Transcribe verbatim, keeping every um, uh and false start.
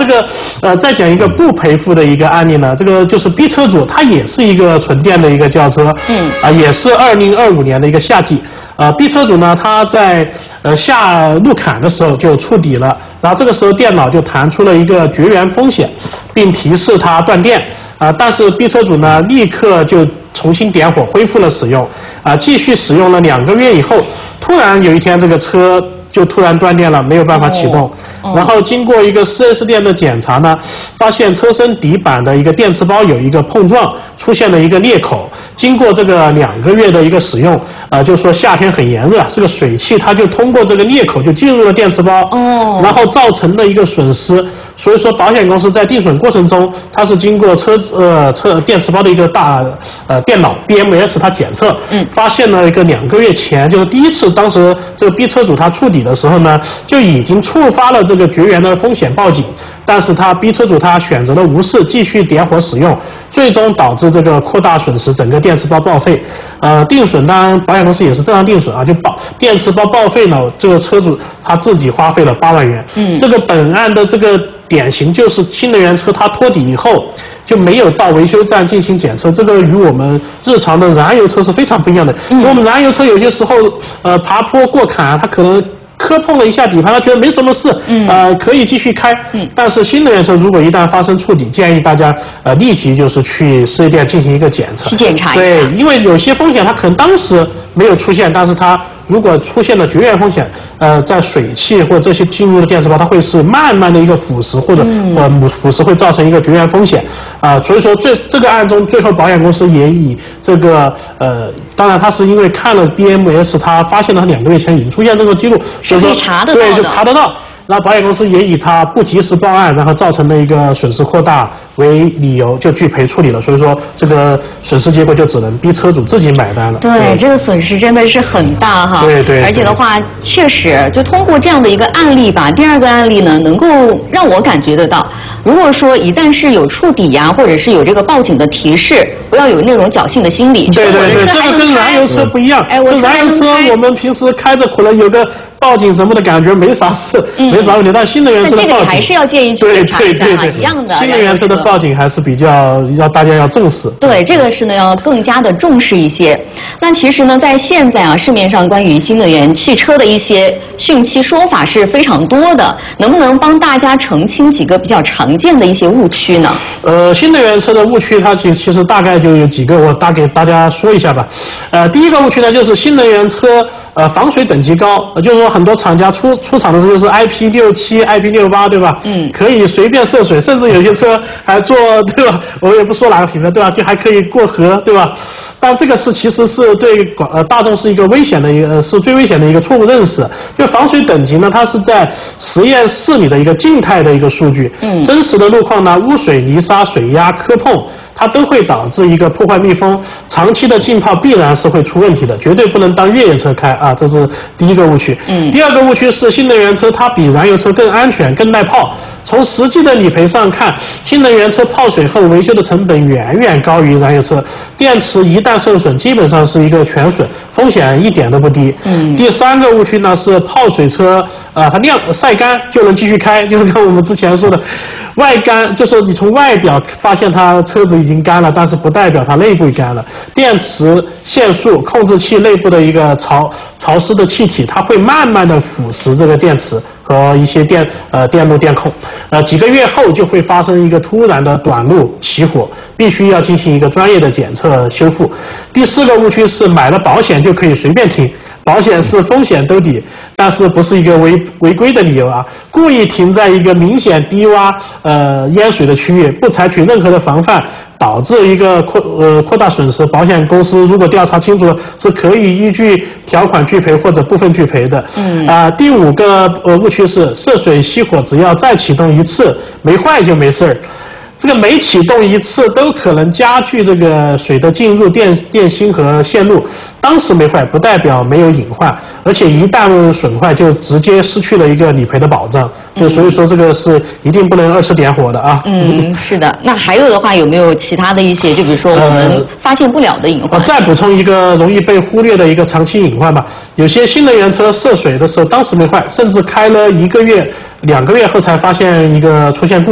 这个呃，再讲一个不赔付的一个案例呢，这个就是 B 车主，他也是一个纯电的一个轿车，嗯，啊、呃，也是二零二五年的一个夏季，呃 ，B 车主呢，他在呃下路坎的时候就触底了，然后这个时候电脑就弹出了一个绝缘风险，并提示他断电，啊、呃，但是 B 车主呢，立刻就重新点火恢复了使用，啊、呃，继续使用了两个月以后，突然有一天这个车就突然断电了，没有办法启动。哦、然后经过一个 四 S 店的检查呢，发现车身底板的一个电池包有一个碰撞，出现了一个裂口。经过这个两个月的一个使用，呃，就说夏天很炎热，这个水汽它就通过这个裂口就进入了电池包，哦，然后造成了一个损失。所以说，保险公司在定损过程中，它是经过车子呃车电池包的一个大呃电脑 B M S 它检测，嗯，发现了一个两个月前就是第一次，当时这个 B 车主他触底的时候呢，就已经触发了这个绝缘的风险报警，但是他 B 车主他选择了无视，继续点火使用，最终导致这个扩大损失，整个电池包报废。呃，定损当然保险公司也是正常定损啊，就报电池包报废呢，这个车主他自己花费了八万元。嗯，这个本案的这个典型就是新能源车它脱底以后就没有到维修站进行检测，这个与我们日常的燃油车是非常不一样的。嗯，因为我们燃油车有些时候呃爬坡过坎，它可能磕碰了一下底盘，他觉得没什么事，嗯，呃，可以继续开。嗯，但是新能源车如果一旦发生触底，建议大家呃立即就是去四 S 店进行一个检测， 去检查一下。 对，因为有些风险它可能当时没有出现，但是它如果出现了绝缘风险，呃，在水汽或者这些进入的电池包，它会是慢慢的一个腐蚀，或者、嗯、呃腐蚀会造成一个绝缘风险啊、呃。所以说最这个案中，最后保险公司也以这个呃，当然他是因为看了 B M S， 他发现了他两个月前已经出现这个记录，所以说查得到的， 对，就查得到。然后保险公司也以他不及时报案，然后造成的一个损失扩大为理由，就拒赔处理了。所以说这个损失结果就只能逼车主自己买单了。 对，对这个损失真的是很大哈。 对 对, 对。 而且的话，确实就通过这样的一个案例吧，第二个案例呢，能够让我感觉得到，如果说一旦是有触底呀、啊，或者是有这个报警的提示，不要有那种侥幸的心理。 对对对，这个跟燃油车不一样。哎，我燃油车我们平时开着可能有个报警什么的感觉没啥事。嗯没啥问题，但新能源车的报警， 这个还是要建议去检查一下啊，一样的。 新能源车的报警还是比较要大家要重视。 对，这个是呢要更加的重视一些。那其实呢，在现在啊，市面上关于新能源汽车的一些讯息说法是非常多的，能不能帮大家澄清几个比较常见的一些误区呢？ 呃，新能源车的误区，它其其实大概就有几个，我大给大家说一下吧。呃，第一个误区呢，就是新能源车呃防水等级高，呃、就是说很多厂家出出厂的时候是 I P 六七、I P 六八，对吧？嗯，可以随便涉水，甚至有些车还做，对吧？我也不说哪个品牌，对吧？就还可以过河，对吧？但这个是其实是对广呃大众是一个危险的一个，是最危险的一个错误认识。就防水等级呢，它是在实验室里的一个静态的一个数据，嗯，真实的路况呢，污水、泥沙、水压、磕碰，它都会导致一个破坏密封，长期的浸泡必然是会出问题的，绝对不能当越野车开啊！这是第一个误区。嗯，第二个误区是新能源车它比燃油车更安全、更耐泡。从实际的理赔上看，新能源车泡水后维修的成本远远高于燃油车，电池一旦受损，基本上是一个全损，风险一点都不低。嗯，第三个误区呢是泡水车，呃，它晾晒干就能继续开，就是跟我们之前说的，外干就是你从外表发现它车子已经干了，但是不代表它内部干了。电池、线束、控制器内部的一个潮潮湿的气体，它会慢慢的腐蚀这个电池和一些电呃电路电控，呃几个月后就会发生一个突然的短路起火，必须要进行一个专业的检测修复。第四个误区是买了保险就可以随便停，保险是风险兜底，但是不是一个违违规的理由啊！故意停在一个明显低洼呃淹水的区域，不采取任何的防范，导致一个扩呃扩大损失，保险公司如果调查清楚了，是可以依据条款拒赔或者部分拒赔的。嗯啊、呃，第五个呃误区是涉水熄火，只要再启动一次，没坏就没事儿。这个每启动一次都可能加剧这个水的进入电电芯和线路，当时没坏不代表没有隐患，而且一旦损坏就直接失去了一个理赔的保障。对，所以说这个是一定不能二次点火的啊。 嗯，是的。那还有的话，有没有其他的一些，就比如说我们发现不了的隐患？ 我再补充一个容易被忽略的一个长期隐患吧。有些新能源车涉水的时候，当时没坏，甚至开了一个月、两个月后才发现一个出现故障。